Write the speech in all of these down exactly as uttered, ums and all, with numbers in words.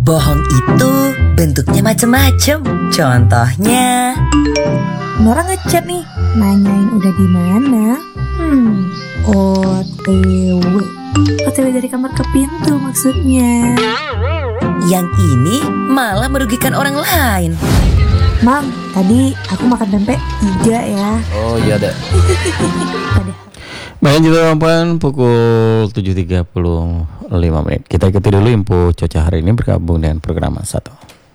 Bohong itu bentuknya macam-macam. Contohnya, Nora ngechat nih, nanyain udah di mana. Hmm, O T W. O T W dari kamar ke pintu maksudnya. yang ini malah merugikan orang lain. Mang, tadi aku makan tempe tiga ya. Oh iya deh. Padahal Baik juga kawan, pukul tujuh tiga puluh lima menit. Kita ikuti dulu info cuaca hari ini bergabung dengan program satu.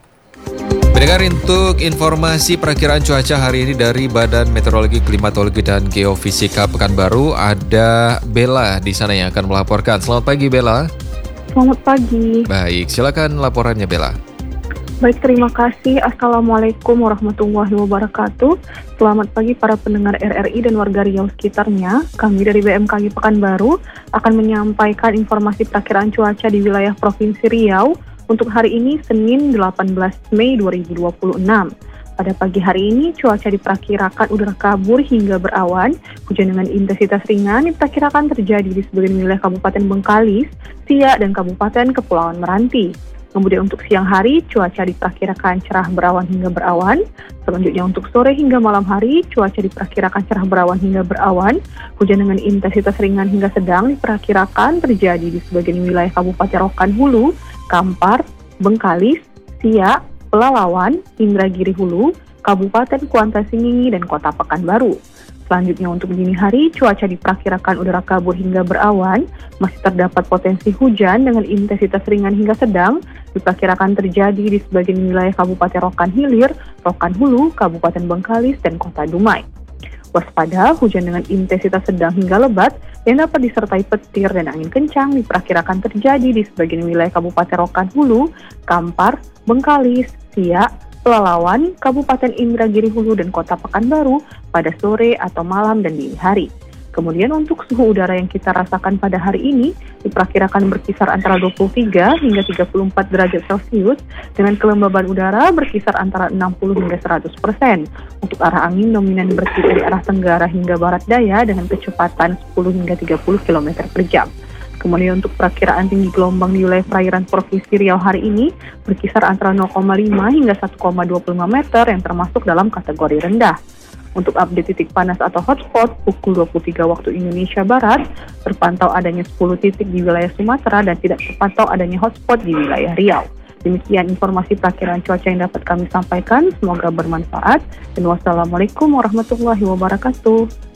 Mendengar untuk informasi perakiraan cuaca hari ini dari Badan Meteorologi, Klimatologi, dan Geofisika Pekanbaru, ada Bella di sana yang akan melaporkan. Selamat pagi Bella. Selamat pagi. Baik, silakan laporannya Bella. Baik, terima kasih. Assalamualaikum warahmatullahi wabarakatuh. Selamat pagi para pendengar R R I dan warga Riau sekitarnya. Kami dari B M K G Pekanbaru akan menyampaikan informasi perakiraan cuaca di wilayah Provinsi Riau untuk hari ini Senin delapan belas Mei dua ribu dua puluh enam. Pada pagi hari ini cuaca diperkirakan udara kabur hingga berawan. Hujan dengan intensitas ringan diperkirakan terjadi di sebagian wilayah Kabupaten Bengkalis, Siak, dan Kabupaten Kepulauan Meranti. Kemudian untuk siang hari, cuaca diperkirakan cerah berawan hingga berawan. Selanjutnya untuk sore hingga malam hari, cuaca diperkirakan cerah berawan hingga berawan. Hujan dengan intensitas ringan hingga sedang diperkirakan terjadi di sebagian wilayah Kabupaten Rokan Hulu, Kampar, Bengkalis, Siak, Pelalawan, Indragiri Hulu, Kabupaten Kuantan Sengingi, dan Kota Pekanbaru. Selanjutnya untuk dini hari, cuaca diperkirakan udara kabur hingga berawan, masih terdapat potensi hujan dengan intensitas ringan hingga sedang, diperkirakan terjadi di sebagian wilayah Kabupaten Rokan Hilir, Rokan Hulu, Kabupaten Bengkalis, dan Kota Dumai. Waspada, hujan dengan intensitas sedang hingga lebat yang dapat disertai petir dan angin kencang diperkirakan terjadi di sebagian wilayah Kabupaten Rokan Hulu, Kampar, Bengkalis, Siak, Pelalawan, Kabupaten Indragiri Hulu, dan Kota Pekanbaru pada sore atau malam dan dini hari. Kemudian untuk suhu udara yang kita rasakan pada hari ini diperkirakan berkisar antara dua puluh tiga hingga tiga puluh empat derajat Celcius dengan kelembaban udara berkisar antara enam puluh hingga seratus persen. Untuk arah angin dominan bertiup dari arah tenggara hingga barat daya dengan kecepatan sepuluh hingga tiga puluh kilometer per jam. Kemudian untuk perakiraan tinggi gelombang di wilayah perairan Provinsi Riau hari ini berkisar antara nol koma lima hingga satu koma dua puluh lima meter yang termasuk dalam kategori rendah. Untuk update titik panas atau hotspot pukul dua puluh tiga waktu Indonesia Barat, terpantau adanya sepuluh titik di wilayah Sumatera dan tidak terpantau adanya hotspot di wilayah Riau. Demikian informasi perakiraan cuaca yang dapat kami sampaikan, semoga bermanfaat, dan wassalamualaikum warahmatullahi wabarakatuh.